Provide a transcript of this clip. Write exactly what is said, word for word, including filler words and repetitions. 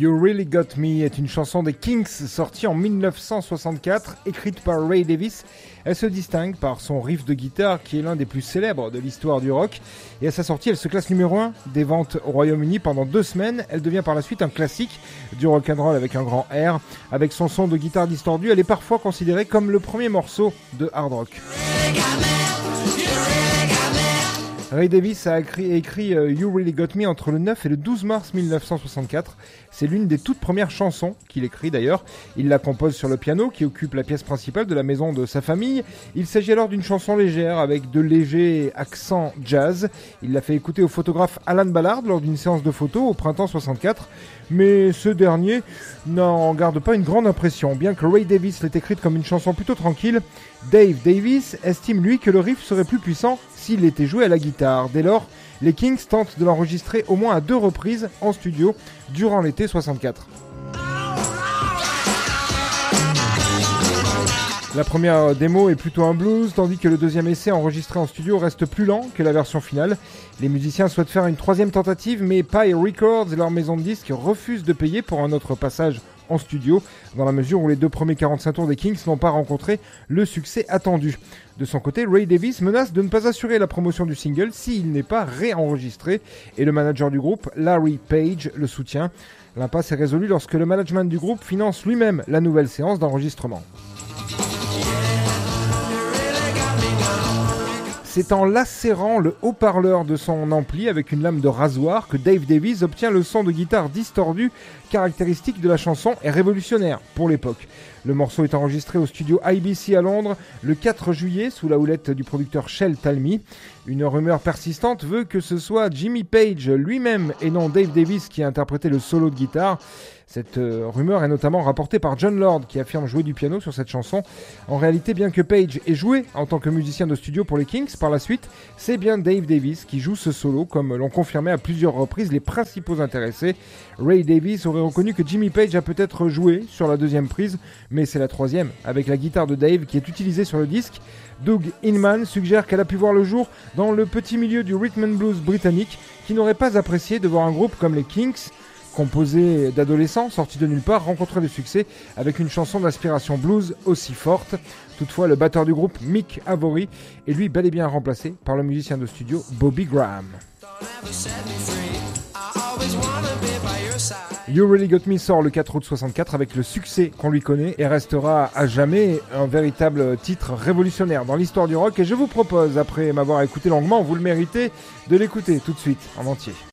You Really Got Me est une chanson des Kinks sortie en dix-neuf cent soixante-quatre, écrite par Ray Davies. Elle se distingue par son riff de guitare qui est l'un des plus célèbres de l'histoire du rock. Et à sa sortie, elle se classe numéro un des ventes au Royaume-Uni pendant deux semaines. Elle devient par la suite un classique du rock'n'roll avec un grand R. Avec son son de guitare distordue, elle est parfois considérée comme le premier morceau de hard rock. Ray Davies a écrit, écrit uh, You Really Got Me entre le neuf et le douze mars dix-neuf cent soixante-quatre. C'est l'une des toutes premières chansons qu'il écrit d'ailleurs. Il la compose sur le piano qui occupe la pièce principale de la maison de sa famille. Il s'agit alors d'une chanson légère avec de légers accents jazz. Il l'a fait écouter au photographe Alan Ballard lors d'une séance de photos au printemps soixante-quatre. Mais ce dernier n'en garde pas une grande impression. Bien que Ray Davies l'ait écrite comme une chanson plutôt tranquille, Dave Davies estime lui que le riff serait plus puissant s'il était joué à la guitare. Dès lors, les Kinks tentent de l'enregistrer au moins à deux reprises en studio durant l'été soixante-quatre. La première démo est plutôt un blues, tandis que le deuxième essai enregistré en studio reste plus lent que la version finale. Les musiciens souhaitent faire une troisième tentative, mais Pye Records et leur maison de disques refusent de payer pour un autre passage en studio, dans la mesure où les deux premiers quarante-cinq tours des Kinks n'ont pas rencontré le succès attendu. De son côté, Ray Davies menace de ne pas assurer la promotion du single s'il n'est pas réenregistré, et le manager du groupe, Larry Page, le soutient. L'impasse est résolue lorsque le management du groupe finance lui-même la nouvelle séance d'enregistrement. C'est en lacérant le haut-parleur de son ampli avec une lame de rasoir que Dave Davies obtient le son de guitare distordu caractéristique de la chanson et révolutionnaire pour l'époque. Le morceau est enregistré au studio I B C à Londres le quatre juillet sous la houlette du producteur Shel Talmy. Une rumeur persistante veut que ce soit Jimmy Page lui-même et non Dave Davies qui a interprété le solo de guitare. Cette euh, rumeur est notamment rapportée par John Lord qui affirme jouer du piano sur cette chanson. En réalité, bien que Page ait joué en tant que musicien de studio pour les Kinks par la suite, c'est bien Dave Davies qui joue ce solo, comme l'ont confirmé à plusieurs reprises les principaux intéressés. Ray Davies aurait reconnu que Jimmy Page a peut-être joué sur la deuxième prise, mais c'est la troisième, avec la guitare de Dave qui est utilisée sur le disque. Doug Inman suggère qu'elle a pu voir le jour dans le petit milieu du rhythm and blues britannique, qui n'aurait pas apprécié de voir un groupe comme les Kinks, composé d'adolescents sortis de nulle part, rencontrer le succès avec une chanson d'inspiration blues aussi forte. Toutefois, le batteur du groupe, Mick Avory, est lui bel et bien remplacé par le musicien de studio Bobby Graham. You Really Got Me sort le quatre août soixante-quatre avec le succès qu'on lui connaît et restera à jamais un véritable titre révolutionnaire dans l'histoire du rock. Et je vous propose, après m'avoir écouté longuement, vous le méritez, de l'écouter tout de suite en entier.